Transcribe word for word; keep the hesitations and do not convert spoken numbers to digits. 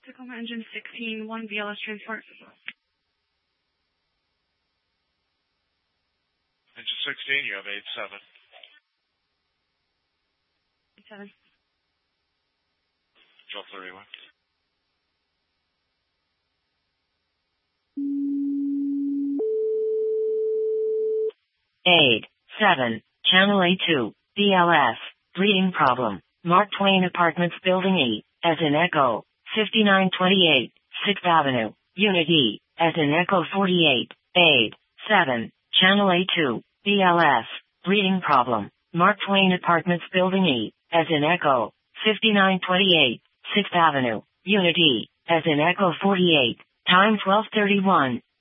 Tacoma engine sixteen, one B L S transport. Engine sixteen, you have eight seven. eight seven. twelve thirty-one. eight seven, Channel A two, B L S, reading problem, Mark Twain Apartments Building E, as in Echo, fifty-nine twenty-eight, sixth Avenue, Unit E, as in Echo forty-eight, eight seven, Channel A two, B L S, reading problem, Mark Twain Apartments Building E, as in Echo, fifty-nine twenty-eight, sixth Avenue, Unit E, as in Echo forty-eight, time twelve thirty-one.